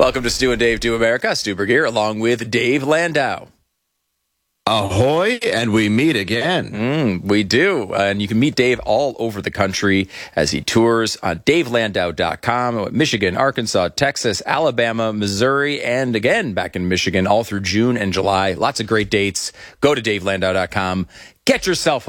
Welcome to Stu and Dave Do America. Stuber here, along with Dave Landau. Ahoy, and we meet again. We do. And you can meet Dave all over the country as he tours on davelandau.com. Michigan, Arkansas, Texas, Alabama, Missouri, and again back in Michigan all through June and July. Lots of great dates. Go to davelandau.com. Get yourself